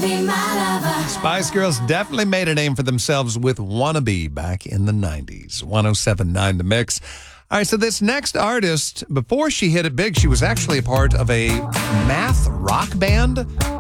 Spice Girls definitely made a name for themselves with Wannabe back in the 90s. 107.9 The Mix. All right, so this next artist, before she hit it big, she was actually a part of a math rock band